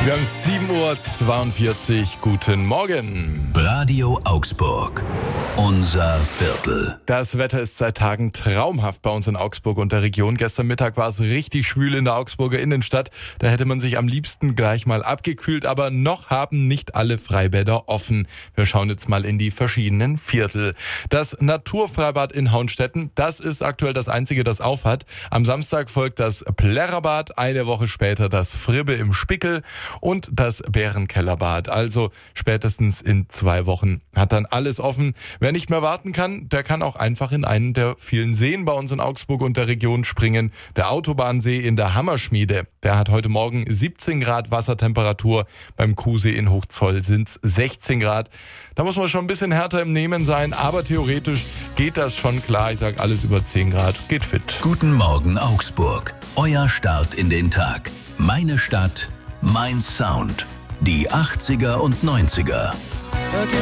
Wir haben 7:42 Uhr. Guten Morgen. Radio Augsburg. Unser Viertel. Das Wetter ist seit Tagen traumhaft bei uns in Augsburg und der Region. Gestern Mittag war es richtig schwül in der Augsburger Innenstadt. Da hätte man sich am liebsten gleich mal abgekühlt, aber noch haben nicht alle Freibäder offen. Wir schauen jetzt mal in die verschiedenen Viertel. Das Naturfreibad in Hauenstetten, das ist aktuell das einzige, das auf hat. Am Samstag folgt das Plärrerbad, eine Woche später das Fribbe im Spickel und das Bärenkellerbad. Also spätestens in 2 Wochen hat dann alles offen. Wer nicht mehr warten kann, der kann auch einfach in einen der vielen Seen bei uns in Augsburg und der Region springen. Der Autobahnsee in der Hammerschmiede, der hat heute Morgen 17 Grad Wassertemperatur. Beim Kuhsee in Hochzoll sind es 16 Grad. Da muss man schon ein bisschen härter im Nehmen sein, aber theoretisch geht das schon klar. Ich sag, alles über 10 Grad geht fit. Guten Morgen Augsburg. Euer Start in den Tag. Meine Stadt, mein Sound. Die 80er und 90er.